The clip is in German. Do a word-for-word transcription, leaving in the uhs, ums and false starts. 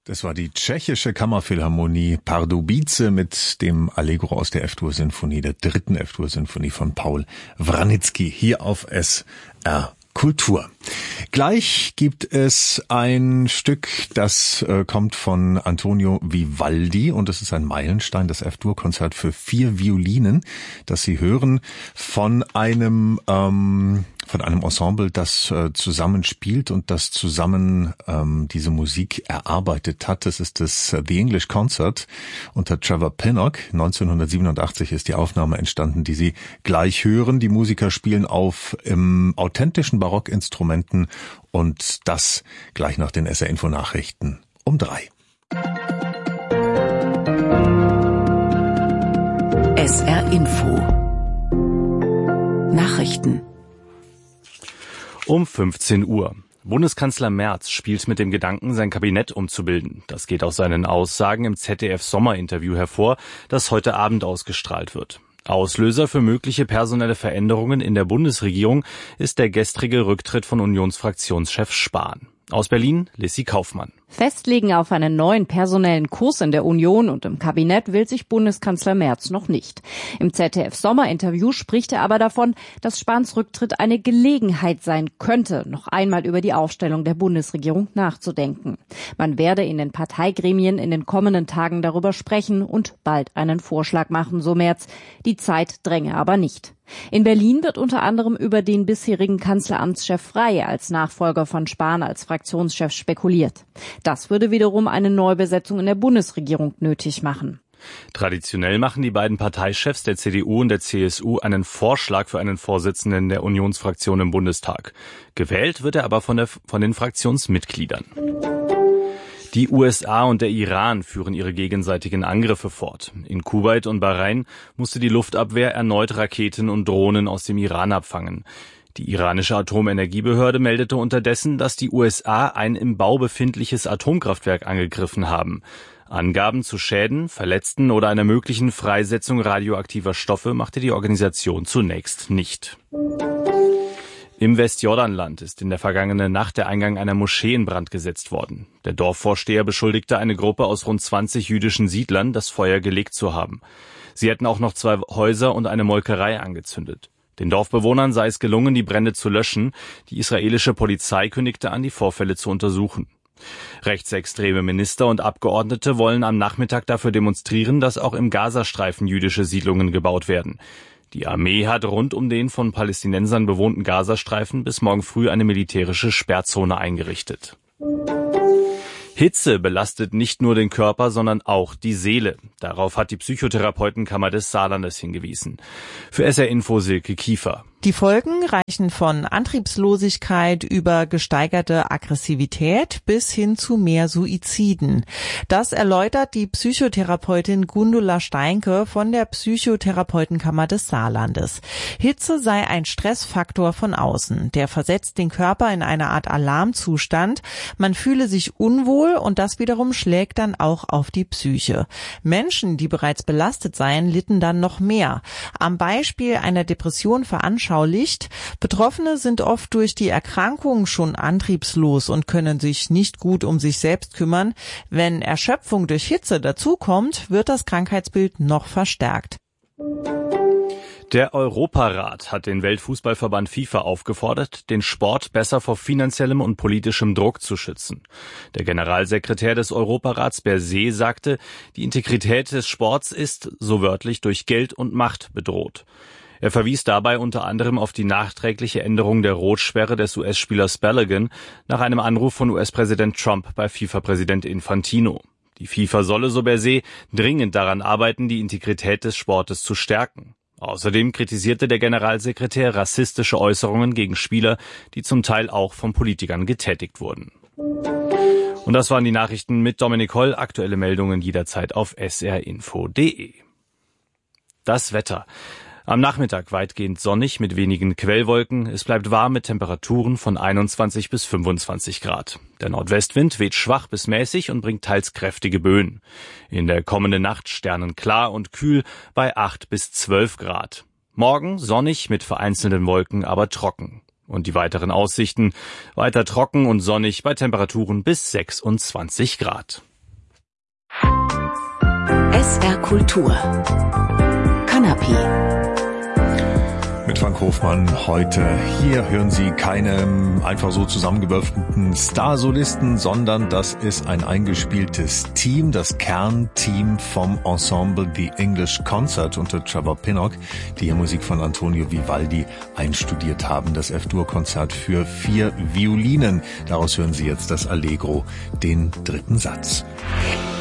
Das war die tschechische Kammerphilharmonie Pardubice mit dem Allegro aus der F-Dur-Sinfonie, der dritten F-Dur-Sinfonie von Paul Wranitzky, hier auf S R Kultur. Gleich gibt es ein Stück, das äh, kommt von Antonio Vivaldi und es ist ein Meilenstein, das F-Dur-Konzert für vier Violinen, das Sie hören von einem ähm, von einem Ensemble, das äh, zusammenspielt und das zusammen ähm, diese Musik erarbeitet hat. Das ist das uh, The English Concert unter Trevor Pinnock. neunzehnhundertsiebenundachtzig ist die Aufnahme entstanden, die Sie gleich hören. Die Musiker spielen auf ähm, authentischen Barockinstrumenten und das gleich nach den S R-Info-Nachrichten um drei. S R-Info Nachrichten um fünfzehn Uhr. Bundeskanzler Merz spielt mit dem Gedanken, sein Kabinett umzubilden. Das geht aus seinen Aussagen im Z D F-Sommerinterview hervor, das heute Abend ausgestrahlt wird. Auslöser für mögliche personelle Veränderungen in der Bundesregierung ist der gestrige Rücktritt von Unionsfraktionschef Spahn. Aus Berlin, Lissy Kaufmann. Festlegen auf einen neuen personellen Kurs in der Union und im Kabinett will sich Bundeskanzler Merz noch nicht. Im Z D F-Sommerinterview spricht er aber davon, dass Spahns Rücktritt eine Gelegenheit sein könnte, noch einmal über die Aufstellung der Bundesregierung nachzudenken. Man werde in den Parteigremien in den kommenden Tagen darüber sprechen und bald einen Vorschlag machen, so Merz. Die Zeit dränge aber nicht. In Berlin wird unter anderem über den bisherigen Kanzleramtschef Frey als Nachfolger von Spahn als Fraktionschef spekuliert. Das würde wiederum eine Neubesetzung in der Bundesregierung nötig machen. Traditionell machen die beiden Parteichefs der C D U und der C S U einen Vorschlag für einen Vorsitzenden der Unionsfraktion im Bundestag. Gewählt wird er aber von, der, von den Fraktionsmitgliedern. Die U S A und der Iran führen ihre gegenseitigen Angriffe fort. In Kuwait und Bahrain musste die Luftabwehr erneut Raketen und Drohnen aus dem Iran abfangen. Die iranische Atomenergiebehörde meldete unterdessen, dass die U S A ein im Bau befindliches Atomkraftwerk angegriffen haben. Angaben zu Schäden, Verletzten oder einer möglichen Freisetzung radioaktiver Stoffe machte die Organisation zunächst nicht. Im Westjordanland ist in der vergangenen Nacht der Eingang einer Moschee in Brand gesetzt worden. Der Dorfvorsteher beschuldigte eine Gruppe aus rund zwanzig jüdischen Siedlern, das Feuer gelegt zu haben. Sie hätten auch noch zwei Häuser und eine Molkerei angezündet. Den Dorfbewohnern sei es gelungen, die Brände zu löschen. Die israelische Polizei kündigte an, die Vorfälle zu untersuchen. Rechtsextreme Minister und Abgeordnete wollen am Nachmittag dafür demonstrieren, dass auch im Gazastreifen jüdische Siedlungen gebaut werden. Die Armee hat rund um den von Palästinensern bewohnten Gazastreifen bis morgen früh eine militärische Sperrzone eingerichtet. Hitze belastet nicht nur den Körper, sondern auch die Seele. Darauf hat die Psychotherapeutenkammer des Saarlandes hingewiesen. Für S R-Info Silke Kiefer. Die Folgen reichen von Antriebslosigkeit über gesteigerte Aggressivität bis hin zu mehr Suiziden. Das erläutert die Psychotherapeutin Gundula Steinke von der Psychotherapeutenkammer des Saarlandes. Hitze sei ein Stressfaktor von außen. Der versetzt den Körper in eine Art Alarmzustand. Man fühle sich unwohl und das wiederum schlägt dann auch auf die Psyche. Menschen, die bereits belastet seien, litten dann noch mehr. Am Beispiel einer Depression veranschaulicht: Betroffene sind oft durch die Erkrankung schon antriebslos und können sich nicht gut um sich selbst kümmern. Wenn Erschöpfung durch Hitze dazukommt, wird das Krankheitsbild noch verstärkt. Der Europarat hat den Weltfußballverband FIFA aufgefordert, den Sport besser vor finanziellem und politischem Druck zu schützen. Der Generalsekretär des Europarats Berset sagte, die Integrität des Sports ist, so wörtlich, durch Geld und Macht bedroht. Er verwies dabei unter anderem auf die nachträgliche Änderung der Rotsperre des U S-Spielers Balogun nach einem Anruf von U S-Präsident Trump bei FIFA-Präsident Infantino. Die FIFA solle, so Berset, dringend daran arbeiten, die Integrität des Sportes zu stärken. Außerdem kritisierte der Generalsekretär rassistische Äußerungen gegen Spieler, die zum Teil auch von Politikern getätigt wurden. Und das waren die Nachrichten mit Dominik Holl. Aktuelle Meldungen jederzeit auf s r info punkt d e. Das Wetter. Am Nachmittag weitgehend sonnig mit wenigen Quellwolken. Es bleibt warm mit Temperaturen von einundzwanzig bis fünfundzwanzig Grad. Der Nordwestwind weht schwach bis mäßig und bringt teils kräftige Böen. In der kommenden Nacht sternenklar und kühl bei acht bis zwölf Grad. Morgen sonnig mit vereinzelten Wolken, aber trocken. Und die weiteren Aussichten: weiter trocken und sonnig bei Temperaturen bis sechsundzwanzig Grad. S R Kultur. Kanapé. Mit Frank Hofmann heute. Hier hören Sie keine einfach so zusammengewürfelten Starsolisten, sondern das ist ein eingespieltes Team, das Kernteam vom Ensemble The English Concert unter Trevor Pinnock, die hier Musik von Antonio Vivaldi einstudiert haben. Das F-Dur-Konzert für vier Violinen. Daraus hören Sie jetzt das Allegro, den dritten Satz.